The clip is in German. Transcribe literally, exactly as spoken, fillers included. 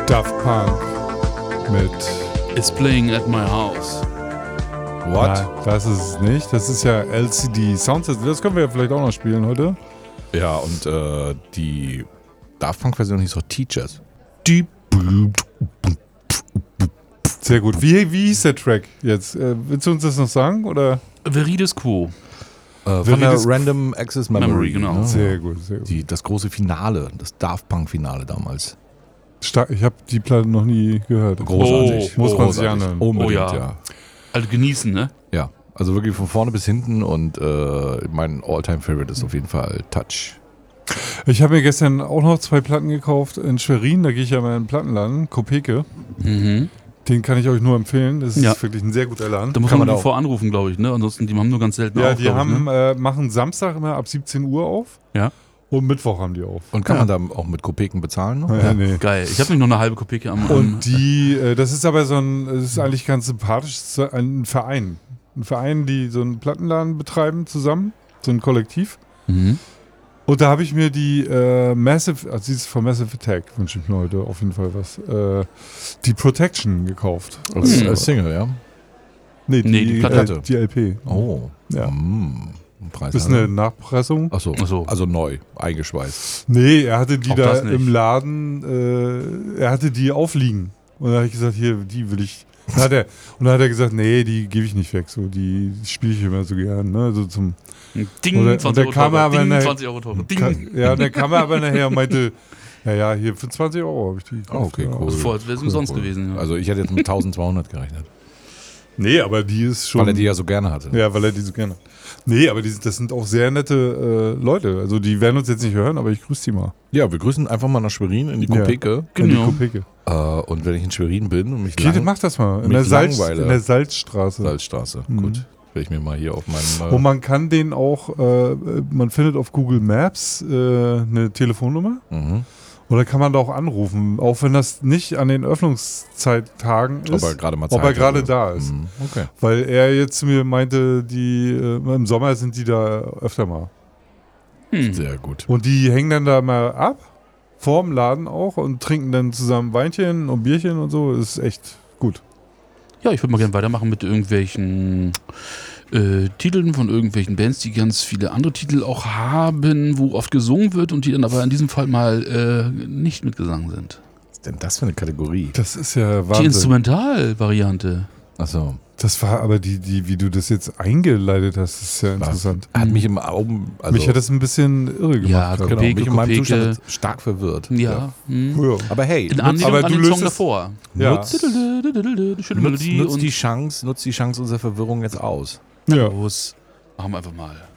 Daft Punk mit It's Playing at My House. What? Nein, das ist es nicht. Das ist ja L C D Soundsystem. Das können wir ja vielleicht auch noch spielen heute. Ja, und äh, die Daft Punk-Version hieß auch Teachers. Die Sehr gut. Wie, wie hieß der Track jetzt? Äh, willst du uns das noch sagen? Oder? Verides Quo. Äh, von der Random Access Memory. Memory, genau. Ne? Sehr gut, sehr gut. Die, das große Finale, das Daft Punk-Finale damals. Stark, ich habe die Platte noch nie gehört. Großartig. Oh, muss man großartig. sich anhören. Unbedingt, Oh ja. ja. Also genießen, ne? Ja, also wirklich von vorne bis hinten und äh, mein All-Time-Favorite ist auf jeden Fall Touch. Ich habe mir gestern auch noch zwei Platten gekauft in Schwerin. Da gehe ich ja mal in den Plattenladen, Kopeke. Mhm. Den kann ich euch nur empfehlen. Das ist Ja. wirklich ein sehr guter Laden. Da muss Kann man man die auch. voranrufen, glaube ich, ne? Ansonsten, die haben nur ganz selten Ja, auf, die glaub haben, ich, ne? äh, machen Samstag immer ab siebzehn Uhr auf. Ja. Und Mittwoch haben die auf. Und kann Ja. man da auch mit Kopeken bezahlen noch? Ja, nee. Geil. Ich habe nicht noch eine halbe Kopeke am... am Und die, äh, das ist aber so ein, das ist eigentlich ganz sympathisch, das ist ein Verein. Ein Verein, die so einen Plattenladen betreiben zusammen, so ein Kollektiv. mhm. Und da habe ich mir die äh, Massive, also dieses von Massive Attack, wünsche ich mir heute auf jeden Fall was, äh, die Protection gekauft. Als, Hm. als Single, ja? Nee, die, Nee, die Platte. äh, die L P. Oh. Ja. Mm. Preis Das ist eine Nachpressung. Achso, Ach so. also neu, eingeschweißt. Nee, er hatte die Auch da das nicht. im Laden, äh, er hatte die aufliegen. Und da habe ich gesagt, hier, die will ich. Dann hat er, und dann hat er gesagt, nee, die gebe ich nicht weg. So, die spiele ich immer so gern. Ne? So zum, Ding, Oder- zwanzig und der Euro kam teurer. aber Ding, ne- zwanzig Euro teurer. Ding. Ka- ja, und dann kam er aber nachher und meinte, naja, hier für zwanzig Euro habe ich die gekauft. Oh, okay, ja. cool. Voll, als wäre es umsonst gewesen. Ja. Also ich hätte jetzt mit eintausendzweihundert gerechnet. Nee, aber die ist schon. Weil er die ja so gerne hatte. Ja, weil er die so gerne. Nee, aber die, das sind auch sehr nette äh, Leute. Also die werden uns jetzt nicht hören, aber ich grüße die mal. Ja, wir grüßen einfach mal nach Schwerin in die Ja. Kopeke. In Genau. die Kopeke. Äh, und wenn ich in Schwerin bin und mich Kete, lang... mach das mal. In mich der, Salz, langweile. in der Salzstraße. Salzstraße, Mhm. gut. Werde ich mir mal hier auf meinem... Äh, Und man kann den auch, äh, man findet auf Google Maps äh, eine Telefonnummer. mhm. Oder kann man da auch anrufen, auch wenn das nicht an den Öffnungszeittagen ist. Ob er gerade mal Zeit ob er gerade hat. da ist. Mhm. Okay. Weil er jetzt zu mir meinte, die äh, im Sommer sind die da öfter mal. Hm. Sehr gut. Und die hängen dann da mal ab, vorm Laden auch, und trinken dann zusammen Weinchen und Bierchen und so. Das ist echt gut. Ja, ich würde mal gerne weitermachen mit irgendwelchen äh, Titeln von irgendwelchen Bands, die ganz viele andere Titel auch haben, wo oft gesungen wird und die dann aber in diesem Fall mal äh, nicht mit Gesang sind. Was ist denn das für eine Kategorie? Das ist ja Die Wahnsinn. Instrumentalvariante. Achso. Das war aber die, die, wie du das jetzt eingeleitet hast, ist ja interessant. Hat mich im Augen... Also, Mich hat das ein bisschen irre gemacht. Ja, gerade. genau, Kopeke, mich in meinem Kopeke. Zustand stark verwirrt. Ja. Hm. Ja. Aber hey, In nutzt, Anlehnung aber an du den löst Song es- davor. Ja. Nutzt- Schöne nutzt, Melodie nutzt und die Chance, nutzt die Chance unserer Verwirrung jetzt aus. Ja. los. Machen wir einfach mal.